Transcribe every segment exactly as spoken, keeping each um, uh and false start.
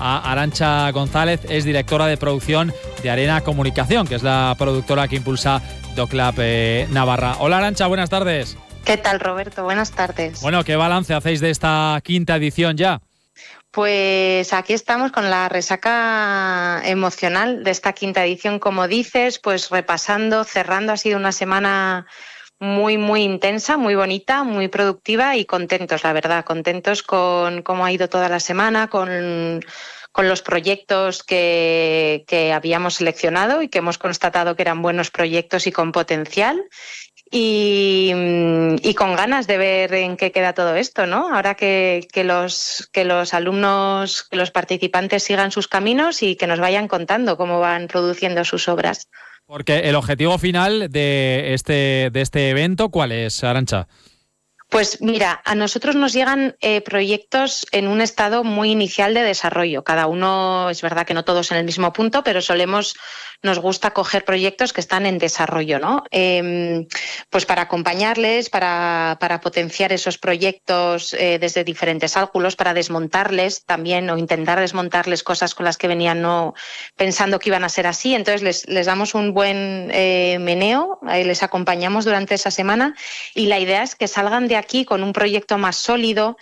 a Arantxa González, es directora de producción de Arena Comunicación, que es la productora que impulsa DocLab eh, Navarra. Hola Arantxa, buenas tardes. ¿Qué tal, Roberto? Buenas tardes. Bueno, ¿qué balance hacéis de esta quinta edición ya? Pues aquí estamos con la resaca emocional de esta quinta edición, como dices, pues repasando, cerrando. Ha sido una semana muy, muy intensa, muy bonita, muy productiva y contentos, la verdad, contentos con cómo ha ido toda la semana, con, con los proyectos que, que habíamos seleccionado y que hemos constatado que eran buenos proyectos y con potencial. Y, y con ganas de ver en qué queda todo esto, ¿no? Ahora que, que, los, que los alumnos, que los participantes sigan sus caminos y que nos vayan contando cómo van produciendo sus obras. Porque el objetivo final de este, de este evento, ¿cuál es, Arantxa? Pues mira, a nosotros nos llegan eh, proyectos en un estado muy inicial de desarrollo. Cada uno, es verdad que no todos en el mismo punto, pero solemos, nos gusta coger proyectos que están en desarrollo, ¿no? Eh, pues para acompañarles, para, para potenciar esos proyectos eh, desde diferentes ángulos, para desmontarles también o intentar desmontarles cosas con las que venían no pensando que iban a ser así. Entonces les, les damos un buen eh, meneo, eh, les acompañamos durante esa semana y la idea es que salgan de aquí con un proyecto más sólido,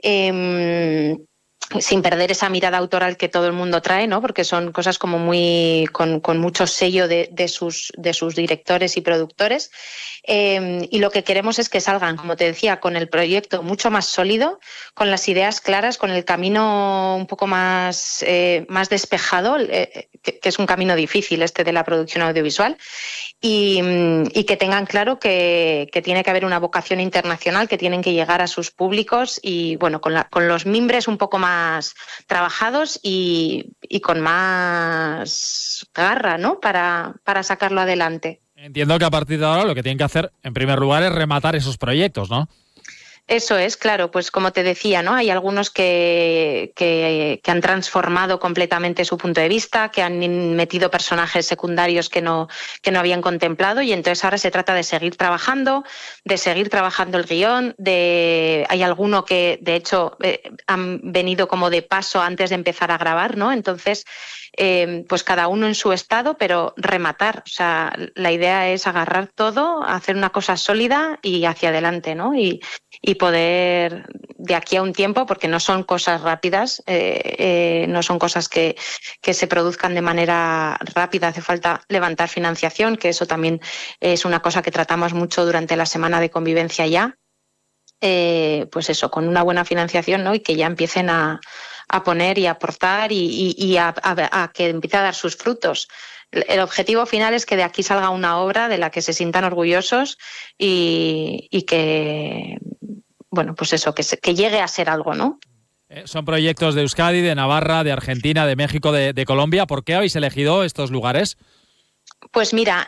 eh, sin perder esa mirada autoral que todo el mundo trae, ¿no? Porque son cosas como muy con, con mucho sello de, de, sus, de sus directores y productores. Eh, y lo que queremos es que salgan, como te decía, con el proyecto mucho más sólido, con las ideas claras, con el camino un poco más, eh, más despejado, eh, que, que es un camino difícil este de la producción audiovisual. Y, y que tengan claro que, que tiene que haber una vocación internacional, que tienen que llegar a sus públicos y bueno, con, la, con los mimbres un poco más trabajados y, y con más garra, ¿no? Para, para sacarlo adelante. Entiendo que a partir de ahora lo que tienen que hacer, en primer lugar, es rematar esos proyectos, ¿no? Eso es, claro, pues como te decía, ¿no? Hay algunos que, que, que han transformado completamente su punto de vista, que han metido personajes secundarios que no, que no habían contemplado y entonces ahora se trata de seguir trabajando, de seguir trabajando el guión, de hay alguno que de hecho eh, han venido como de paso antes de empezar a grabar, ¿no? Entonces, eh, pues cada uno en su estado, pero rematar, o sea, la idea es agarrar todo, hacer una cosa sólida y hacia adelante, ¿no? Y, y poder de aquí a un tiempo, porque no son cosas rápidas, eh, eh, no son cosas que, que se produzcan de manera rápida, hace falta levantar financiación, que eso también es una cosa que tratamos mucho durante la semana de convivencia ya, eh, pues eso, con una buena financiación, ¿no? Y que ya empiecen a, a poner y a aportar y, y, y a, a, a que empiece a dar sus frutos. El objetivo final es que de aquí salga una obra de la que se sientan orgullosos y, y que, bueno, pues eso, que, se, que llegue a ser algo, ¿no? Eh, son proyectos de Euskadi, de Navarra, de Argentina, de México, de, de Colombia. ¿Por qué habéis elegido estos lugares? Pues mira,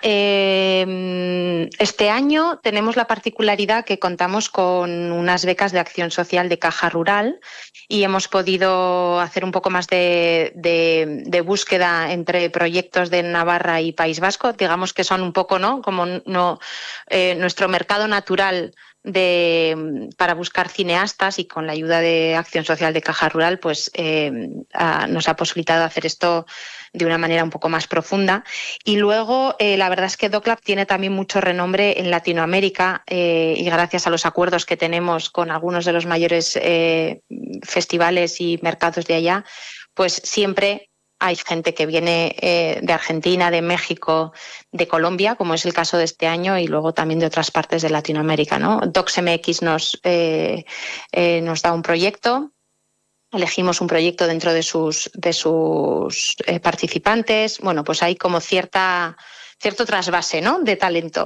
eh, este año tenemos la particularidad que contamos con unas becas de acción social de Caja Rural y hemos podido hacer un poco más de, de, de búsqueda entre proyectos de Navarra y País Vasco. Digamos que son un poco, ¿no? Como no, eh, nuestro mercado natural de, para buscar cineastas y con la ayuda de Acción Social de Caja Rural pues eh, a, nos ha posibilitado hacer esto de una manera un poco más profunda. Y luego eh, la verdad es que DocLab tiene también mucho renombre en Latinoamérica eh, y gracias a los acuerdos que tenemos con algunos de los mayores eh, festivales y mercados de allá, pues siempre hay gente que viene eh, de Argentina, de México, de Colombia, como es el caso de este año, y luego también de otras partes de Latinoamérica, ¿no? DocsMX nos, eh, eh, nos da un proyecto, elegimos un proyecto dentro de sus, de sus eh, participantes. Bueno, pues hay como cierta... cierto trasvase, ¿no? De talento.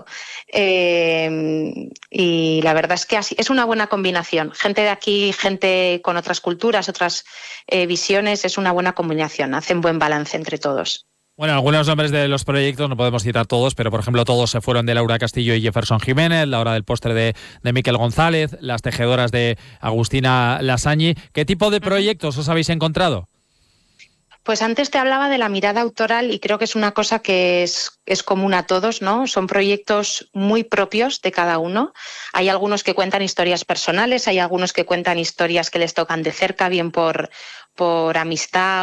Eh, y la verdad es que así, es una buena combinación. Gente de aquí, gente con otras culturas, otras eh, visiones, es una buena combinación. Hacen buen balance entre todos. Bueno, algunos nombres de los proyectos, no podemos citar todos, pero por ejemplo todos se fueron de Laura Castillo y Jefferson Jiménez, La hora del postre de, de Miquel González, Las tejedoras de Agustina Lasañi. ¿Qué tipo de proyectos os habéis encontrado? Pues antes te hablaba de la mirada autoral y creo que es una cosa que es, es común a todos, ¿no? Son proyectos muy propios de cada uno. Hay algunos que cuentan historias personales, hay algunos que cuentan historias que les tocan de cerca, bien por, por amistad